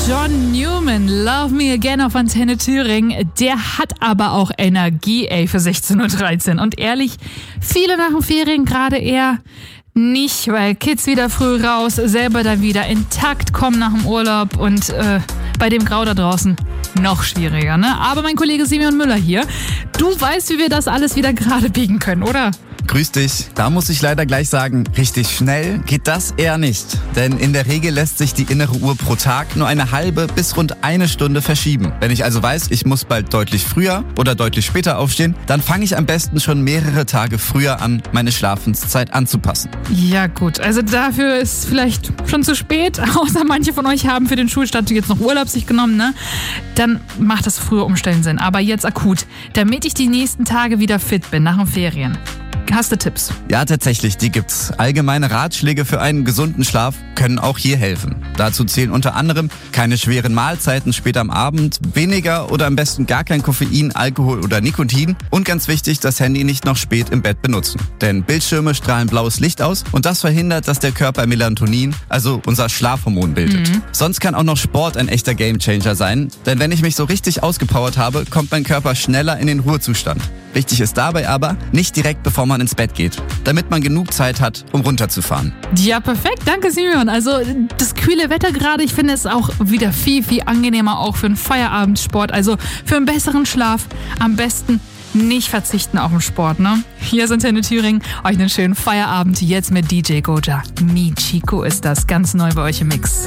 John Newman, Love Me Again auf Antenne Thüringen. Der hat aber auch Energie, für 16.13 Uhr. Und ehrlich, viele nach den Ferien gerade eher nicht, weil Kids wieder früh raus, selber dann wieder intakt kommen nach dem Urlaub und bei dem Grau da draußen noch schwieriger, ne? Aber mein Kollege Simeon Müller hier, du weißt, wie wir das alles wieder gerade biegen können, oder? Grüß dich. Da muss ich leider gleich sagen, richtig schnell geht das eher nicht. Denn in der Regel lässt sich die innere Uhr pro Tag nur eine halbe bis rund eine Stunde verschieben. Wenn ich also weiß, ich muss bald deutlich früher oder deutlich später aufstehen, dann fange ich am besten schon mehrere Tage früher an, meine Schlafenszeit anzupassen. Ja gut, also dafür ist vielleicht schon zu spät, außer manche von euch haben für den Schulstart jetzt noch Urlaub sich genommen, ne? Dann macht das frühe Umstellen Sinn. Aber jetzt akut, damit ich die nächsten Tage wieder fit bin nach den Ferien. Hast du Tipps? Ja, tatsächlich, die gibt's. Allgemeine Ratschläge für einen gesunden Schlaf können auch hier helfen. Dazu zählen unter anderem keine schweren Mahlzeiten später am Abend, weniger oder am besten gar kein Koffein, Alkohol oder Nikotin und ganz wichtig, das Handy nicht noch spät im Bett benutzen. Denn Bildschirme strahlen blaues Licht aus und das verhindert, dass der Körper Melatonin, also unser Schlafhormon, bildet. Sonst kann auch noch Sport ein echter Gamechanger sein, denn wenn ich mich so richtig ausgepowert habe, kommt mein Körper schneller in den Ruhezustand. Wichtig ist dabei aber, nicht direkt bevor man ins Bett geht, damit man genug Zeit hat, um runterzufahren. Ja, perfekt. Danke, Simeon. Also das kühle Wetter gerade, ich finde es auch wieder viel, viel angenehmer auch für einen Feierabendsport. Also für einen besseren Schlaf am besten nicht verzichten auf den Sport, ne? Hier ist Antenne Thüringen. Euch einen schönen Feierabend jetzt mit DJ Goja. Mi Chico ist das ganz neu bei euch im Mix.